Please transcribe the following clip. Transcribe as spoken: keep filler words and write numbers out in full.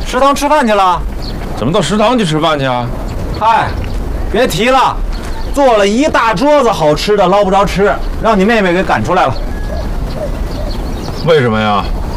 食堂吃饭去了。 怎么到食堂去吃饭去啊？ 嗨，别提了，做了一大桌子好吃的，捞不着吃，让你妹妹给赶出来了。 为什么呀？